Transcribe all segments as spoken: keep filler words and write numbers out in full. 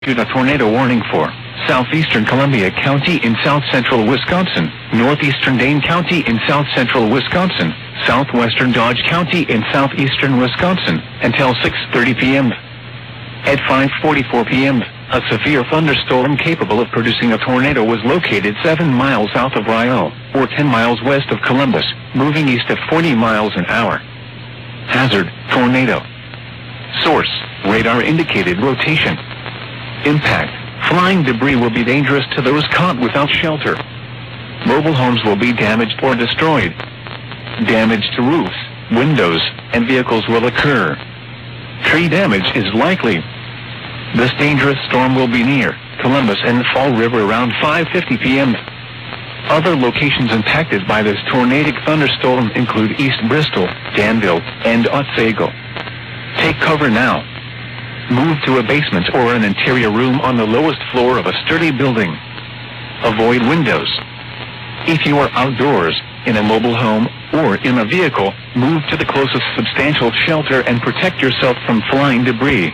issued a tornado warning for southeastern Columbia County in south-central Wisconsin, northeastern Dane County in south-central Wisconsin, southwestern Dodge County in southeastern Wisconsin, until six thirty p m At five forty-four p m, a severe thunderstorm capable of producing a tornado was located seven miles south of Rio, or ten miles west of Columbus, moving east at forty miles an hour. Hazard, tornado. Source, radar indicated rotation. Impact, flying debris will be dangerous to those caught without shelter. Mobile homes will be damaged or destroyed. Damage to roofs, windows, and vehicles will occur. Tree damage is likely. This dangerous storm will be near Columbus and Fall River around five fifty p m Other locations impacted by this tornadic thunderstorm include East Bristol, Danville, and Otsego. Take cover now. Move to a basement or an interior room on the lowest floor of a sturdy building. Avoid windows. If you are outdoors, in a mobile home, or in a vehicle, move to the closest substantial shelter and protect yourself from flying debris.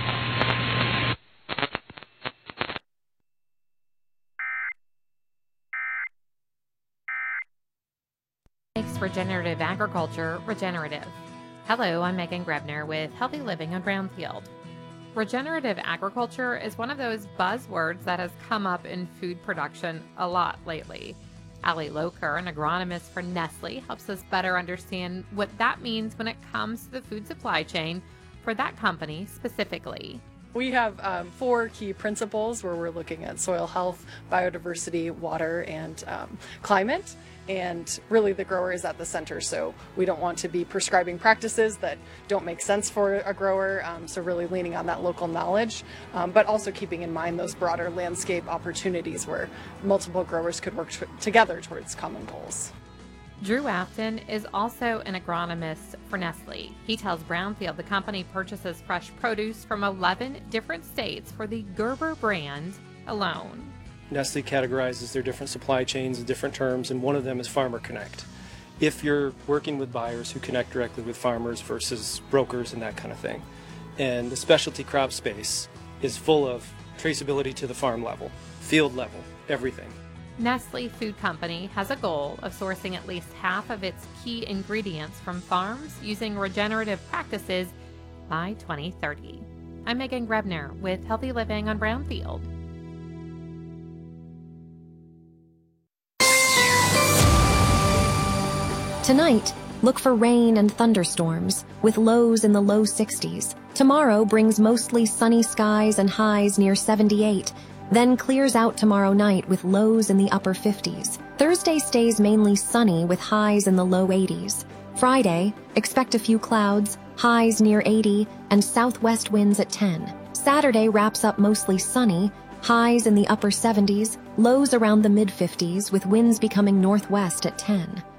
Makes regenerative agriculture regenerative. Hello, I'm Megan Grebner with Healthy Living on Brownfield. Regenerative agriculture is one of those buzzwords that has come up in food production a lot lately. Ali Loker, an agronomist for Nestle, helps us better understand what that means when it comes to the food supply chain for that company specifically. We have um, four key principles where we're looking at soil health, biodiversity, water, and um, climate. And really the grower is at the center, so we don't want to be prescribing practices that don't make sense for a grower, um, so really leaning on that local knowledge, um, but also keeping in mind those broader landscape opportunities where multiple growers could work together towards common goals. Drew Afton is also an agronomist for Nestle. He tells Brownfield the company purchases fresh produce from eleven different states for the Gerber brand alone. Nestle categorizes their different supply chains in different terms, and one of them is Farmer Connect. If you're working with buyers who connect directly with farmers versus brokers and that kind of thing. And the specialty crop space is full of traceability to the farm level, field level, everything. Nestle Food Company has a goal of sourcing at least half of its key ingredients from farms using regenerative practices by twenty thirty. I'm Megan Grebner with Healthy Living on Brownfield. Tonight, look for rain and thunderstorms, with lows in the low sixties. Tomorrow brings mostly sunny skies and highs near seventy-eight, then clears out tomorrow night with lows in the upper fifties. Thursday stays mainly sunny with highs in the low eighties. Friday, expect a few clouds, highs near eighty, and southwest winds at ten. Saturday wraps up mostly sunny, highs in the upper seventies, lows around the mid fifties with winds becoming northwest at ten.